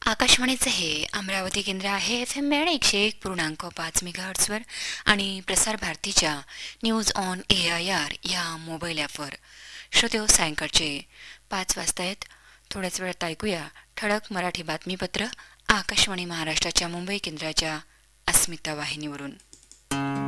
आकाशवाणीचे हे अमरावती केंद्र आहे FM बँड 101.5 मेगाहर्ट्झवर आणि प्रसार भारतीच्या न्यूज ऑन AIR या मोबाईल ॲपवर. श्रोतेहो, सायंकाळचे 5 वाजता आहेत. थोड्याच वेळात ऐकूया ठळक मराठी बातमीपत्र आकाशवाणी महाराष्ट्राच्या मुंबई केंद्राच्या अस्मिता वाहिनीवरून.